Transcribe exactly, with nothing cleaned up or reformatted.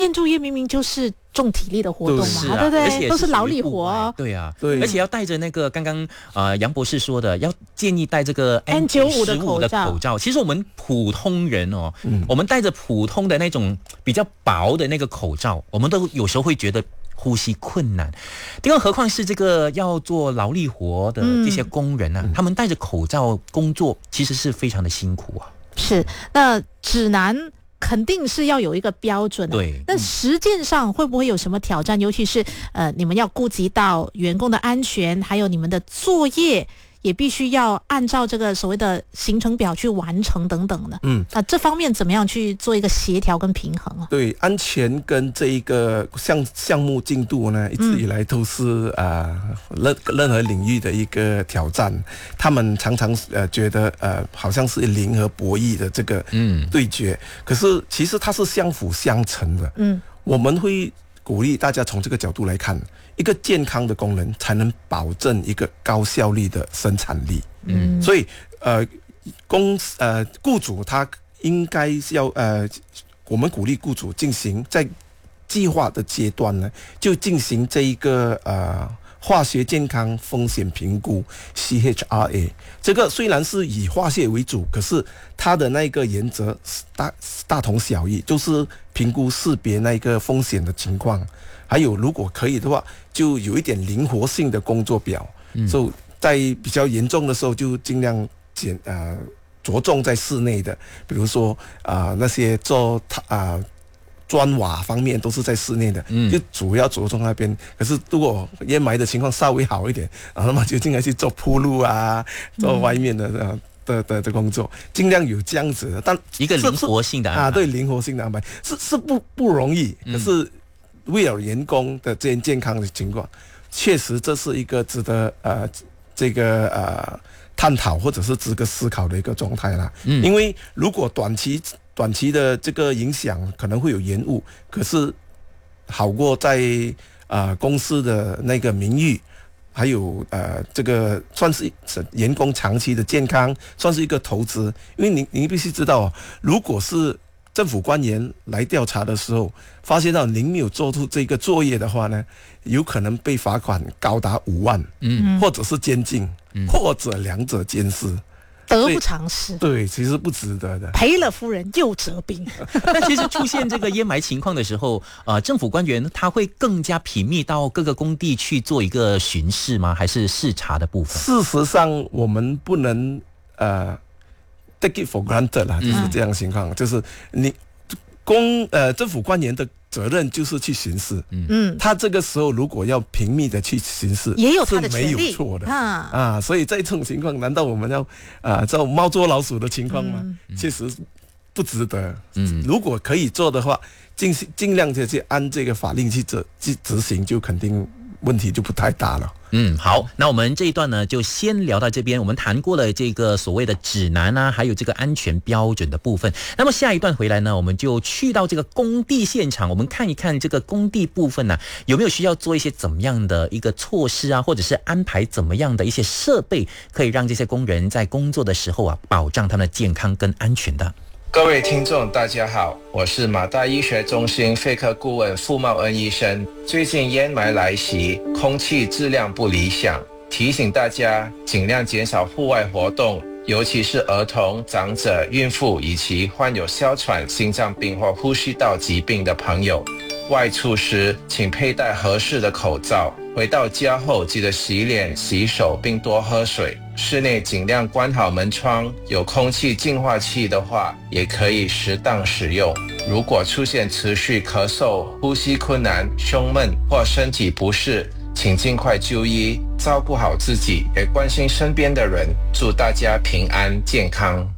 建筑业明明就是重体力的活动嘛， 对, 啊、 对不对？ 而且都是劳力活、哦。 对啊， 对， 而且要带着那个刚刚呃杨博士说的，要建议戴这个 N 九十五 的口罩。口罩其实我们普通人哦，嗯、我们戴着普通的那种比较薄的那个口罩，我们都有时候会觉得呼吸困难，更何况是这个要做劳力活的这些工人啊，嗯、他们戴着口罩工作，其实是非常的辛苦啊。 是，那指南肯定是要有一个标准、啊， 对。 那实践上会不会有什么挑战？尤其是呃，你们要顾及到员工的安全，还有你们的作业也必须要按照这个所谓的行程表去完成等等的。嗯，那、呃、这方面怎么样去做一个协调跟平衡啊？ 对，安全跟这一个项项目进度呢，一直以来都是啊、呃、任任何领域的一个挑战。他们常常呃觉得呃好像是零和博弈的这个嗯对决，嗯、可是其实它是相辅相成的。嗯，我们会鼓励大家从这个角度来看。一个健康的工人才能保证一个高效率的生产力。嗯，所以呃，公呃雇主他应该要呃，我们鼓励雇主进行在计划的阶段呢，就进行这一个呃化学健康风险评估 C H R A。这个虽然是以化学为主，可是它的那个原则大大同小异，就是评估识别那个风险的情况。还有，如果可以的话，就有一点灵活性的工作表，嗯，就在比较严重的时候，就尽量减呃着重在室内的，比如说啊、呃、那些做啊、呃、砖瓦方面都是在室内的，嗯，就主要着重那边。可是如果烟霾的情况稍微好一点，啊，那么就尽量去做铺路啊，做外面的呃。的, 的, 的工作，尽量有这样子的，但一个灵活性的安排啊，对，灵活性的安排是是不不容易，可是为了员工的这些健康的情况，确实这是一个值得呃这个呃探讨或者是值得思考的一个状态啦。嗯，因为如果短期短期的这个影响可能会有延误，可是好过在啊、呃、公司的那个名誉。还有呃，这个算是员工长期的健康，算是一个投资。因为你你必须知道哦，如果是政府官员来调查的时候，发现到您没有做出这个作业的话呢，有可能被罚款高达五万，嗯，或者是监禁，嗯、或者两者兼施。 得不偿失， 对，其实不值得的。 赔了夫人又折兵。 但其实出现这个烟霾情况的时候，呃，政府官员他会更加频密到各个工地去做一个巡视吗？还是视察的部分？ 事实上，我们不能呃 take it for granted 啦，就是这样的情况，嗯、就是你公呃政府官员的责任就是去巡视，嗯，他这个时候如果要频密的去巡视， 也有他的权利， 是没有错的啊啊，所以在这种情况，难道我们要啊这种猫捉老鼠的情况吗？嗯、确实不值得。嗯，如果可以做的话，尽尽量的去按这个法令去执去执行，就肯定问题就不太大了。 嗯，好，那我们这一段呢就先聊到这边。我们谈过了这个所谓的指南啊，还有这个安全标准的部分。那么下一段回来呢，我们就去到这个工地现场，我们看一看这个工地部分呢、啊，有没有需要做一些怎么样的一个措施啊，或者是安排怎么样的一些设备，可以让这些工人在工作的时候啊，保障他们的健康跟安全的。 各位听众大家好，我是马大医学中心肺科顾问傅茂恩医生。最近烟霾来袭，空气质量不理想，提醒大家尽量减少户外活动，尤其是儿童、长者、孕妇以及患有哮喘、心脏病或呼吸道疾病的朋友。外出时请佩戴合适的口罩，回到家后记得洗脸、洗手并多喝水。室内尽量关好门窗，有空气净化器的话也可以适当使用。如果出现持续咳嗽、呼吸困难、胸闷或身体不适，请尽快就医，照顾好自己，也关心身边的人。祝大家平安健康。